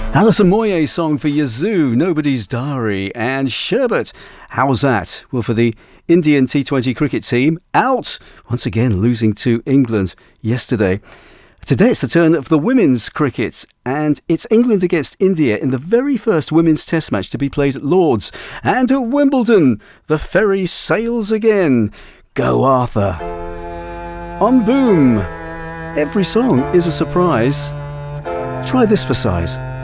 Alison Moyet's song for Yazoo, Nobody's Diary, and Sherbet. How's that? Well, for the Indian T20 cricket team, out once again, losing to England yesterday. Today it's the turn of the women's cricket, and it's England against India in the very first women's test match to be played at Lord's. And at Wimbledon, the ferry sails again. Go Arthur. On Boom, every song is a surprise. Try this for size.